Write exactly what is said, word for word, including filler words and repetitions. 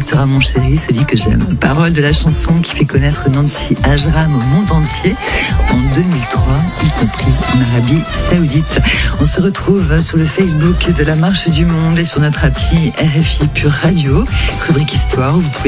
sera mon chéri, celui que j'aime. Parole de la chanson qui fait connaître Nancy Ajram au monde entier en deux mille trois, y compris en Arabie Saoudite. On se retrouve sur le Facebook de la Marche du Monde et sur notre appli R F I Pure Radio, rubrique Histoire, où vous pouvez